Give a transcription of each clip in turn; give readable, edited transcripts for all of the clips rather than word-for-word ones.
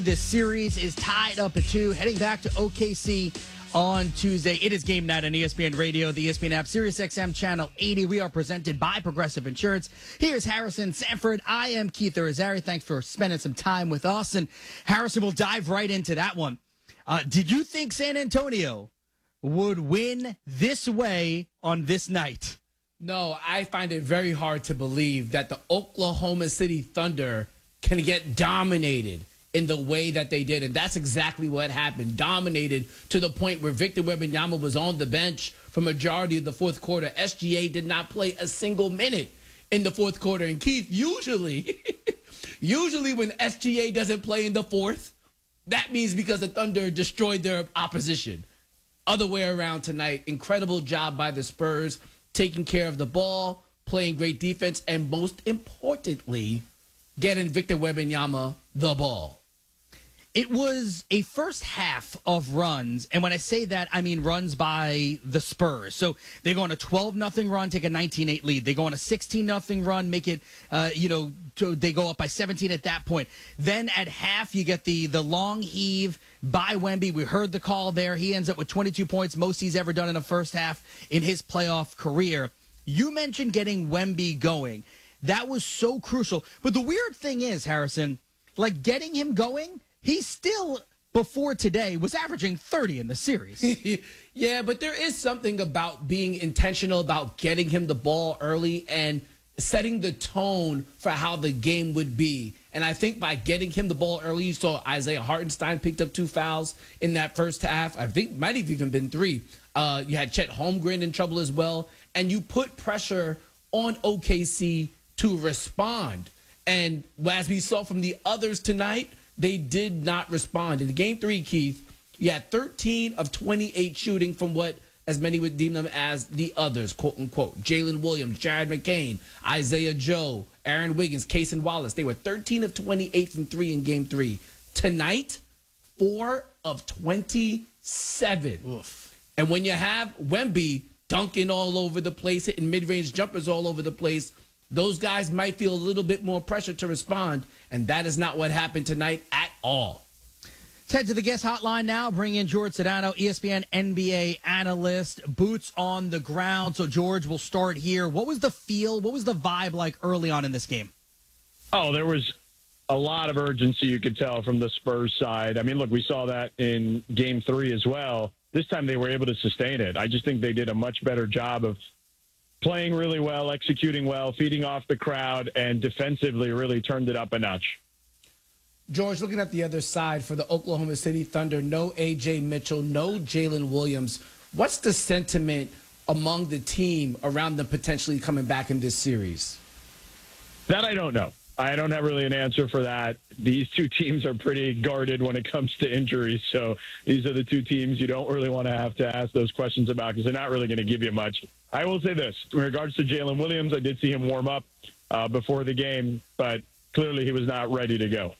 This series is tied up at 2, heading back to OKC on Tuesday. It is game night on ESPN Radio, the ESPN app, SiriusXM Channel 80. We are presented by Progressive Insurance. Here's Harrison Sanford. I am Keith Irizarry. Thanks for spending some time with us. And Harrison, will dive right into that one. Did you think San Antonio would win this way on this night? No, I find it very hard to believe that the Oklahoma City Thunder can get dominated in the way that they did. And that's exactly what happened. Dominated to the point where Victor Wembanyama was on the bench for majority of the fourth quarter. SGA did not play a single minute in the fourth quarter. And Keith, usually when SGA doesn't play in the fourth, that means because the Thunder destroyed their opposition. Other way around tonight. Incredible job by the Spurs, taking care of the ball, playing great defense, and most importantly, getting Victor Wembanyama the ball. It was a first half of runs, and when I say that, I mean runs by the Spurs. So they go on a 12-0 run, take a 19-8 lead. They go on a 16-0 run, make it, they go up by 17 at that point. Then at half, you get the long heave by Wemby. We heard the call there. He ends up with 22 points, most he's ever done in a first half in his playoff career. You mentioned getting Wemby going. That was so crucial. But the weird thing is, Harrison, like getting him going, he still, before today, was averaging 30 in the series. Yeah, but there is something about being intentional about getting him the ball early and setting the tone for how the game would be. And I think by getting him the ball early, you saw Isaiah Hartenstein picked up 2 fouls in that first half. I think might have even been 3. You had Chet Holmgren in trouble as well. And you put pressure on OKC to respond. And as we saw from the others tonight, they did not respond. In game 3, Keith, you had 13 of 28 shooting from what as many would deem them as the others, quote unquote. Jalen Williams, Jared McCain, Isaiah Joe, Aaron Wiggins, Cason Wallace. They were 13 of 28 from 3 in game 3. Tonight, 4 of 27. Oof. And when you have Wemby dunking all over the place, hitting mid-range jumpers all over the place, those guys might feel a little bit more pressure to respond, and that is not what happened tonight at all. Let's head to the guest hotline now. Bring in George Sedano, ESPN NBA analyst, boots on the ground. So, George, we'll start here. What was the feel, what was the vibe like early on in this game? Oh, there was a lot of urgency you could tell from the Spurs side. I mean, look, we saw that in game 3 as well. This time they were able to sustain it. I just think they did a much better job of playing really well, executing well, feeding off the crowd, and defensively really turned it up a notch. George, looking at the other side for the Oklahoma City Thunder, no A.J. Mitchell, no Jalen Williams. What's the sentiment among the team around them potentially coming back in this series? That I don't know. I don't have really an answer for that. These two teams are pretty guarded when it comes to injuries, so these are the two teams you don't really want to have to ask those questions about because they're not really going to give you much. I will say this. In regards to Jalen Williams, I did see him warm up before the game, but clearly he was not ready to go.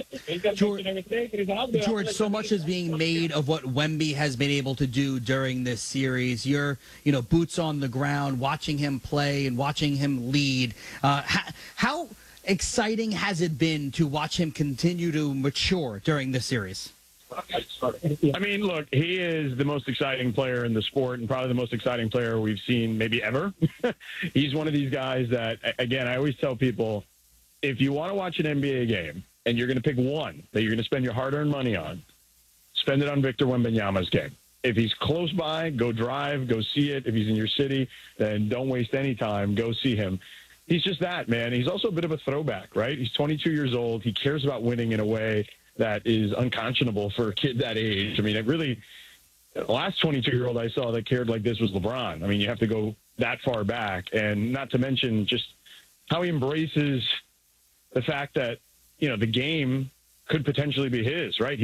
George, so much is being made of what Wemby has been able to do during this series. You're, boots on the ground, watching him play and watching him lead. How exciting has it been to watch him continue to mature during this series? I mean, look, he is the most exciting player in the sport and probably the most exciting player we've seen maybe ever. He's one of these guys that, again, I always tell people, if you want to watch an NBA game and you're going to pick one that you're going to spend your hard-earned money on, spend it on Victor Wembanyama's game. If he's close by, go drive, go see it. If he's in your city, then don't waste any time. Go see him. He's just that, man. He's also a bit of a throwback, right? He's 22 years old. He cares about winning in a way that is unconscionable for a kid that age. I mean, the last 22-year-old I saw that cared like this was LeBron. I mean, you have to go that far back. And not to mention just how he embraces the fact that, the game could potentially be his, right?